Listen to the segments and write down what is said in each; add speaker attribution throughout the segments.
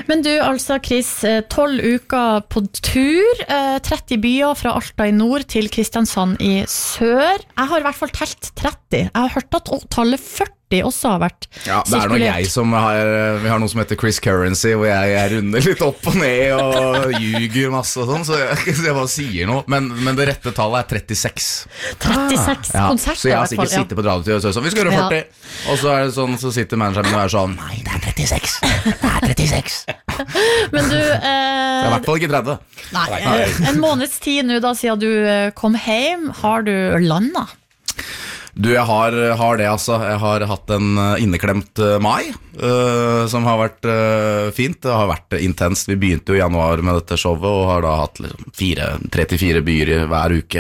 Speaker 1: Men du, altså Chris, 12 uker på tur, 30 byer fra Alta i nord til Kristiansand i sør. Jeg har i hvert fall telt 30. Jeg har hørt at tallet 40 også har vært
Speaker 2: ja, det er nok jeg som vi har noe som heter Chris Currency, hvor jeg runder litt opp og ned og ljuger masse og sånn, så jeg bare sier noe, men det rette tallet er 36.
Speaker 1: 36
Speaker 2: ja,
Speaker 1: konserter.
Speaker 2: Så jeg har sikkert sittet på et radio og sagt sånn, vi skal gjøre 40, og så er det sånn, så sitter manageren min og er sånn, nei, det er 36, det er 36.
Speaker 1: Men du...
Speaker 2: det er i hvert fall ikke 30.
Speaker 1: Nei, en måneds tid nå da, siden du kom hjem, har du landet?
Speaker 2: Du, jeg har det altså. Jeg har hatt en inneklemt mai, som har vært fint. Det har vært intenst. Vi begynte jo i januar med dette showet, og har da hatt liksom 3-4 byer hver uke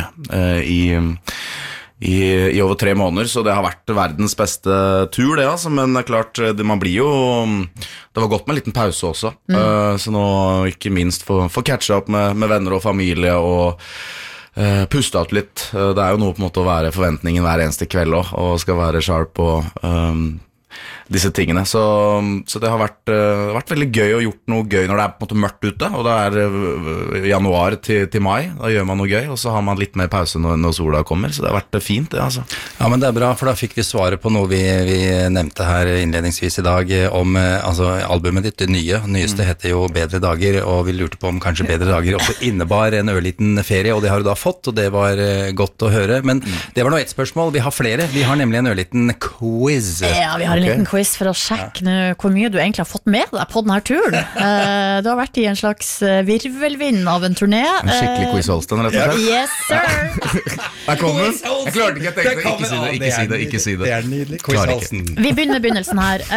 Speaker 2: i over 3 måneder, så det har vært verdens beste tur det, altså. Men det er klart, man blir jo, det var godt med en liten pause også, så nå ikke minst få catche opp med venner og familie og puste ut litt. Det er jo noe på en måte å være forventningen hver eneste kveld også, og skal være sharp og disse tingene, så det har vært veldig gøy og gjort noe gøy når det er på en måte mørkt ute, og det er januar til mai, da gjør man noe gøy, og så har man litt mer pause når sola kommer, så det har vært fint det, altså.
Speaker 3: Ja, men det er bra, for da fikk vi svaret på noe vi nevnte her innledningsvis i dag, om altså, albumet ditt, det nyeste heter jo Bedre dager, og vi lurte på om kanskje Bedre dager også innebar en ørliten ferie, og det har du da fått, og det var godt å høre, men det var nå et spørsmål, vi har flere, vi har nemlig en ørliten quiz.
Speaker 1: Ja, vi har en liten quiz for å sjekke hvor mye du egentlig har fått med deg på denne turen. Du har vært i en slags virvelvind av en turné.
Speaker 2: En skikkelig quiz-Holsten, rett og slett.
Speaker 1: Yes, sir!
Speaker 2: Der kom den! Jeg klarte ikke å tenke det. Ikke si det.
Speaker 3: Det er nydelig. Quiz-Holsten.
Speaker 1: Vi begynner begynnelsen her.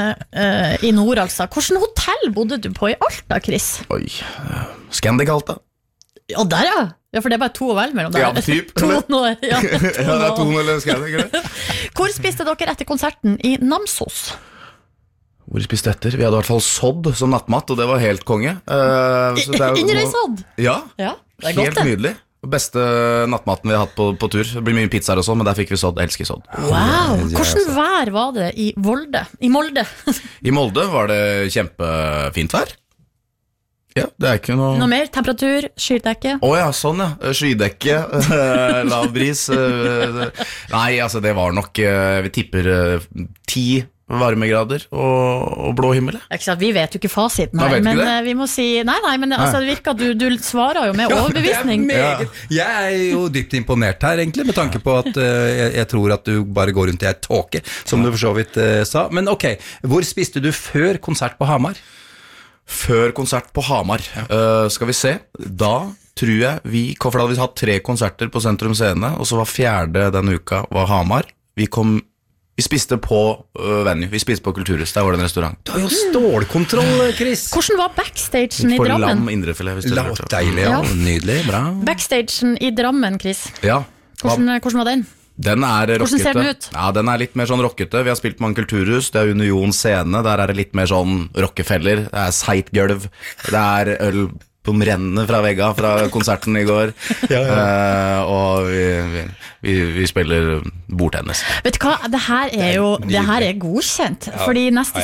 Speaker 1: I nord, altså. Hvordan hotell bodde du på i Alta, Chris?
Speaker 2: Oi, Scandic Alta.
Speaker 1: Ja, der ja. Ja, for det er bare 2 å velge mellom der.
Speaker 2: Ja, typ.
Speaker 1: 2 nå, ja.
Speaker 2: Ja, det er 2 eller Scandic, eller?
Speaker 1: Hvor spiste dere etter konserten i Namsos?
Speaker 2: Hvor spiste etter? Vi hadde i hvert fall sodd som nattmat, og det var helt konge.
Speaker 1: Innrøy sodd?
Speaker 2: Ja,
Speaker 1: det er godt,
Speaker 2: helt nydelig. Beste nattmaten vi har hatt på tur. Det blir mye pizzaer og sånn, men der fikk vi sodd. Jeg elsker sodd.
Speaker 1: Wow, hvordan vær var det i Molde?
Speaker 2: I Molde var det kjempefint vær. Ja, det er ikke noe
Speaker 1: mer temperatur, skydekke?
Speaker 2: Ja, sånn ja, skydekke, lav bris. Nei, altså det var nok, vi tipper 10 varmegrader og blå himmel.
Speaker 1: Vi vet jo ikke fasiten her, men vi må si nei, men altså, det virker at du svarer jo med overbevisning.
Speaker 3: Jeg er jo dypt imponert her egentlig, med tanke på at jeg tror at du bare går rundt i et tåke, som du for så vidt sa. Men ok, hvor spiste du før konsert på Hamar?
Speaker 2: Før konsert på Hamar, skal vi se, da tror jeg for da hadde vi hatt 3 konserter på Sentrum Scene, og så var 4. denne uka var Hamar. Vi spiste på venue, vi spiste på Kulturhus, der var det en restaurant.
Speaker 3: Du har jo stålkontroll, Chris.
Speaker 1: Hvordan var backstagen i Drammen?
Speaker 2: For lam indrefilet, hvis du har hørt det.
Speaker 3: Deilig, ja, nydelig, bra.
Speaker 1: Backstagen i Drammen, Chris.
Speaker 2: Ja.
Speaker 1: Hvordan var den?
Speaker 2: Den er rockete.
Speaker 1: Hvordan ser den ut?
Speaker 2: Ja, den er litt mer sånn rockete. Vi har spilt mange kulturhus, det er Union Scene, der er det litt mer sånn rockefeller, det er seit gulv, det er øl som renner fra vegga fra konserten i går, og vi spiller bordtennis.
Speaker 1: Vet du hva, det her er godkjent, fordi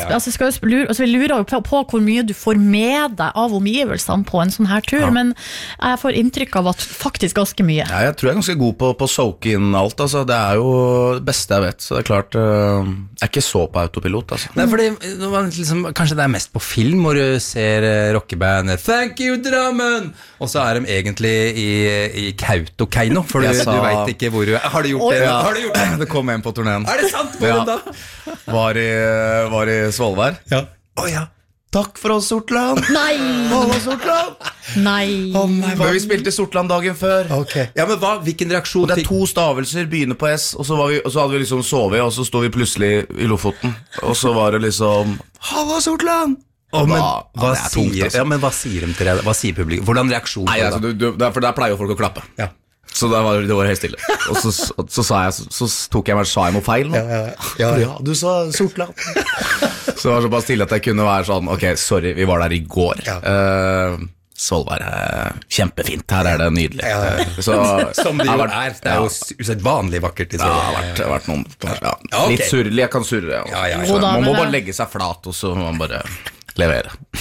Speaker 1: vi lurer jo på hvor mye du får med deg av omgivelsene på en sånn her tur, men jeg får inntrykk av at faktisk ganske mye.
Speaker 2: Ja, jeg tror jeg er ganske god på å soake inn alt, altså. Det er jo det beste jeg vet, så det er klart, jeg er ikke så på autopilot, altså.
Speaker 3: Nei, fordi liksom, kanskje det er mest på film, hvor du ser rockebandet Thank you, Drammen! Og så er de egentlig i Kautokeino, for du vet ikke hvor du er. Har du gjort det? Har du gjort det?
Speaker 2: Det kom en på turneen.
Speaker 3: Er det sant? Hvor da?
Speaker 2: Var i Svolvær.
Speaker 3: Ja.
Speaker 2: Ja. Takk for oss, Sortland.
Speaker 1: Nei.
Speaker 2: Sortland.
Speaker 1: Nei.
Speaker 2: Men vi spilte Sortland dagen før.
Speaker 3: Okay. Ja, men hvilken reaksjon?
Speaker 2: Og det er 2 stavelser, begynner på S, og så hadde vi liksom sovet, og så stod vi plutselig i Lofoten, og så var det liksom Hallo, Sortland.
Speaker 3: Hva sier de til deg? Hva sier publikum? Hvordan reaksjon?
Speaker 2: Nei, altså, for der pleier jo folk å klappe.
Speaker 3: Ja.
Speaker 2: Så det var helt stille. Og så sa jeg noe feil nå. Ja, du sa Sortland. Så det var så bare stille at jeg kunne være sånn, ok, sorry, vi var der i går. Svolvær, kjempefint, her er det nydelig.
Speaker 3: Som det jo er, det er jo usedvanlig vakkert i Svolvær.
Speaker 2: Det har vært noen litt surlig, jeg kan surre. Man må bare legge seg flat, og så må man bare levere.